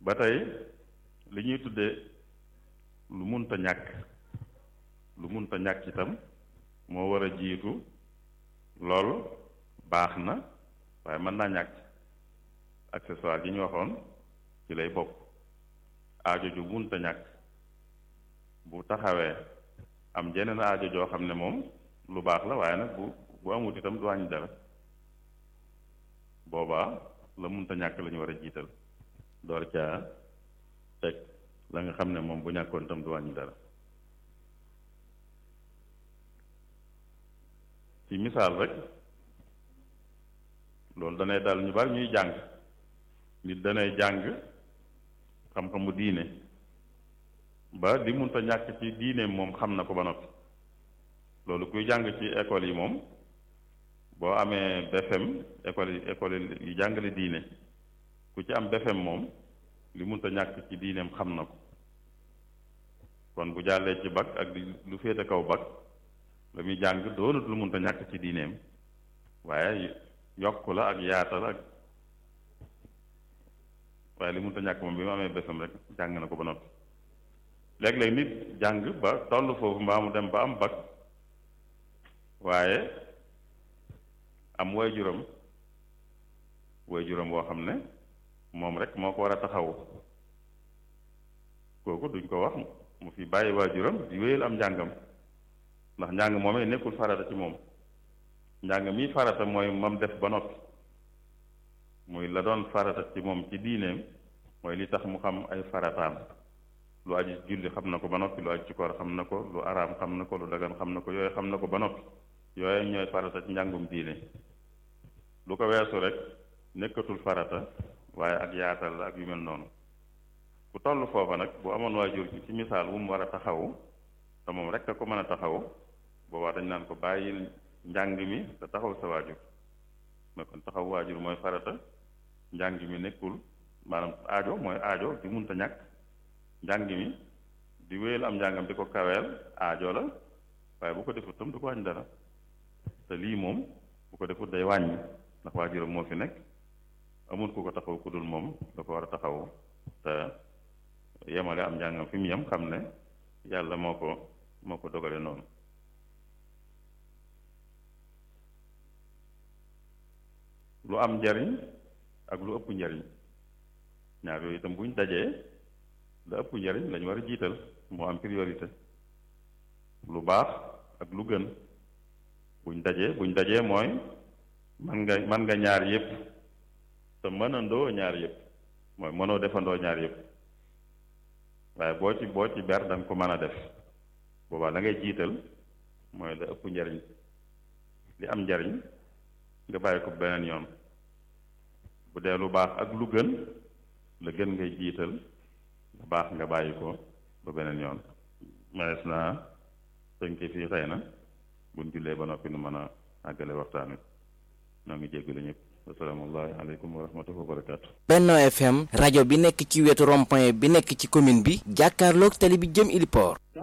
ba tey li ñuy tuddee lu munta ñàkk itam moo war a jiitu loolu baax na waaye mën naa ñàkk accessoire yi ñu waxoon ci lay bokk aajo ju munta ñàkk bu taxawee am jeneen aajo joo xam ne moom lu baax la waaye nag bu amut itam du wàññi dara boobaa la munta ñàkk la ñu war a jiital door caa teg la nga xam ne moom bu ñàkkoon itam du wàññi dara ci misaal rek loolu danay dal ñu bari ñuy jàng nit danay jàng xam-xamu diine ba li munta ñàkk ci diine moom xam na ko ba noppi loolu kuy jàng ci école yi moom boo amee BFEM école yi jàngale diine ku ci am BFEM moom li munta ñàkk ci diineem xam na ko kon bu jàllee ci bac ak lu féete kaw bac la muy jàng doonut lu munta ñàkk ci diineem waaye yokk la ak yaatal ak waaye li munta ñàkk moom bi mu amee BFEM rek jàng na ko ba noppi léeg-léeg nit jàng ba toll foofu mbaa mu dem ba am bac waaye am waajuram woo xam ne moom rek moo ko war a taxawu kooku duñ ko wax mu fi bàyyi waajuram di wéyal am njàngam ndax njàng moomee nekkul farata ci moom njàng mi farata mooy mam def ba noppi muy la doon farata ci moom ci diineem mooy li tax mu xam ay farataam lu aju ci julli xam na ko ba noppi lu aju ci koor xam na ko lu araam xam na ko lu dagan xam na ko yooyu xam na ko ba noppi yooyu ñooy farata ci njàngum diine lu ko weesu rek nekkatul farata waaye ak yaatal la ak yu mel noonu ku toll foofa nag bu amoon waajur ci misaal wu mu war a taxawu te moom rek a ko mën a taxawu boobaa dañ naan ko bàyyil njàng mi te taxaw sa waajur mais kon taxaw waajur mooy farata njàng mi nekkul maanaam aajo mooy aajo di munta ñàkk njàng mi di wéyal am njàngam di ko kaweel aajo la waaye bu ko defut tam du ko wàññi dara te lii moom bu ko defut day wàññi ndax waajuram moo fi nekk amul ku ko taxaw ku dul moom da ko war a taxaw te yemale am njàngam fi mu yem xam ne yàlla moo ko dogale noonu lu am njariñ ak lu ëpp njariñ ñaar yooyu itam buñ dajee la ëpp njariñ lañu war a jiital moo am priorité lu baax ak lu gën buñ dajee mooy man nga ñaar yépp te mënandoo ñaar yépp mooy mënoo defandoo ñaar yépp waaye boo ci ber danga ko mën a def boobaa la ngay jiital mooy la ëpp njariñ li am njariñ nga bàyyi ko beneen yoon bu dee lu baax ak lu gën la gën ngay jiital lu baax nga bàyyi ko ba beneen yoon manees naa tënki fii xëy na buñ jullee ba noppi nu mën a àggale waxtaan wi noo ngi jéggalu ñëpp asalaamaaleykum aleykum wa rahmatullahi wa barakaatu. Benno FM rajo bi nekk ci wetu rond-point bi nekk ci commune bi jàkkaarloog tali bi jëm Iliport.